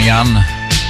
Flanagan.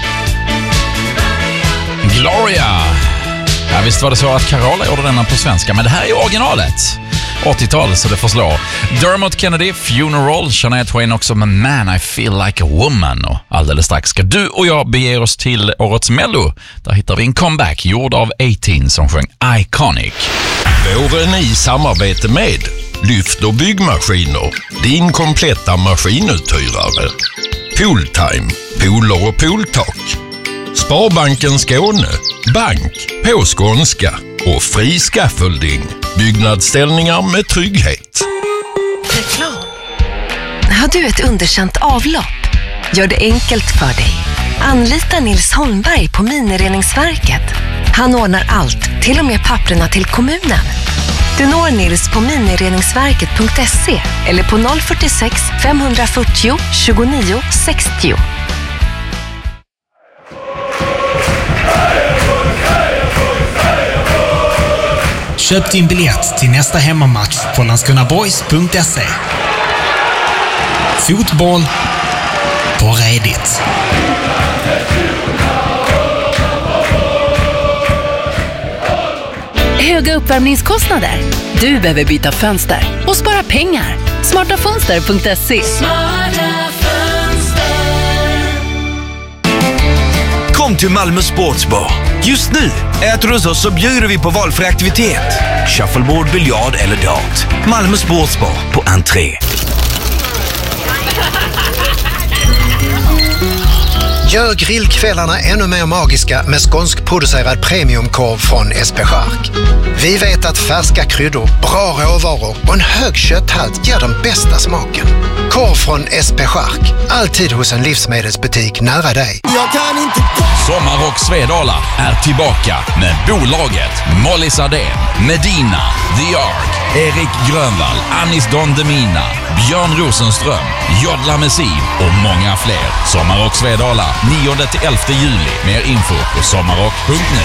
Gloria. Ja, visst var det så att Carola gjorde denna på svenska, men det här är originalet. 80-tal, så det får slå. Dermot Kennedy, Funeral, Shania Twain också med Man, I Feel Like a Woman. Och alldeles strax ska du och jag bege oss till årets Mello. Där hittar vi en comeback gjord av 18 som sjöng Iconic. Våren i samarbete med Lyft och byggmaskiner, din kompletta maskinuthyrare. Pooltime, pooler och pooltak. Sparbanken Skåne, bank på skånska och fri scaffolding. Byggnadsställningar med trygghet. Reklam. Har du ett underkänt avlopp? Gör det enkelt för dig. Anlita Nils Holmberg på Minireningsverket. Han ordnar allt, till och med papperna till kommunen. Du når Nils på minireningsverket.se eller på 046 540 29 60. Köp din biljett till nästa hemmamatch på landskrona.boys.se. Fotboll på redigt. Höga uppvärmningskostnader? Du behöver byta fönster och spara pengar. Smartafönster.se. Kom till Malmö Sportsbar. Just nu äter du hos oss så bjuder vi på valfri aktivitet. Shuffleboard, biljard eller dart. Malmö Sportsbar på entré. Gör grillkvällarna ännu mer magiska med skånskproducerad premiumkorv från SP Chark. Vi vet att färska kryddor, bra råvaror och en hög kötthalt ger den bästa smaken. Korv från SP Chark, alltid hos en livsmedelsbutik nära dig. Sommarrock Svedala är tillbaka med bolaget Molly Sardén, Medina, The Ark, Erik Grönvall, Anis Don Demina, Björn Rosenström, Jodla Messi och många fler. Sommarrock Svedala 9-11 juli. Mer info på sommarrock.nu.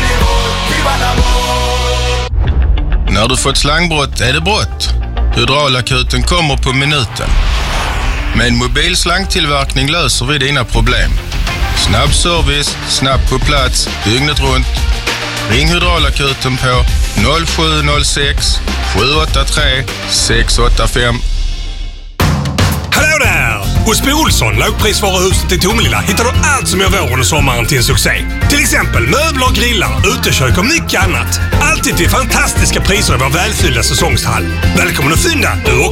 När du fått slangbrott är det brott. Hydraulakuten kommer på minuten. Med en mobil slangtillverkning löser vi dina problem. Snabb service, snabbt på plats, dygnet runt. Ring Hydraulakuten på 0706 783 685. Hallå där! Hos Bo Olsson, lågprisvaruhuset i Tomelilla, hittar du allt som gör våren och sommaren till en succé. Till exempel möbler, grillar, utekök och mycket annat. Alltid till fantastiska priser i vår välfyllda säsongshall. Välkommen att fynda, du också!